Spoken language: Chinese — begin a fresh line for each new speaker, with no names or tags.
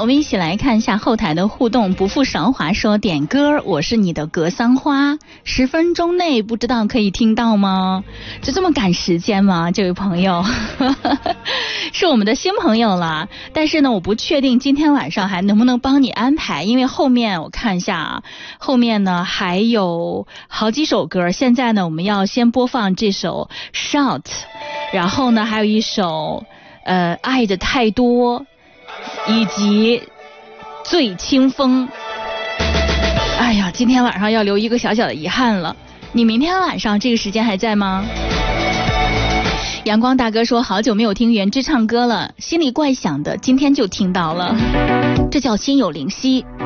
们一起来看一下后台的互动。不负韶华说点歌，我是你的格桑花，10分钟内不知道可以听到吗？就这么赶时间吗？这位朋友是我们的新朋友了，但是呢我不确定今天晚上还能不能帮你安排，因为后面我看一下啊，后面呢还有好几首歌。现在呢我们要先播放这首 Shout， 然后呢还有一首爱的太多以及醉清风。哎呀，今天晚上要留一个小小的遗憾了。你明天晚上这个时间还在吗？阳光大哥说好久没有听原之唱歌了，心里怪想的，今天就听到了，这叫心有灵犀。